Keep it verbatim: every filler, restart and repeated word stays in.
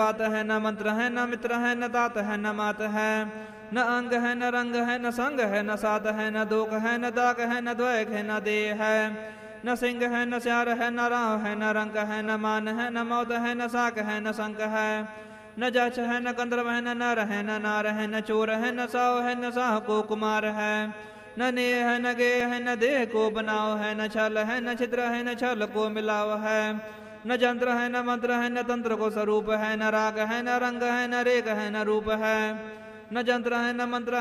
बात है, न मंत्र है, न मित्र है, न तात है, न मात है, न अंग है, न रंग है, न संग है, न सात है, न दोक है, न दाग है, न द्वैक है, न देह है, न सिंह है, न स्यार है, न राव है, न रंक है, न मान है, न मौत है, न साक है, न संक है, न जच है, न कंद्रव है, न नर है, न नार है, न चोर है, न साव है, न साह को कुमार है, न नेह है, न गे है, न देह को बनाव है, न छल है, न छिद्र है, न छल को मिलाव है, न जंत्र है, न मंत्र है, न तंत्र को स्वरूप है, न राग है, न रंग है, न रेग है, न रूप है, न जंत्र है, न मंत्र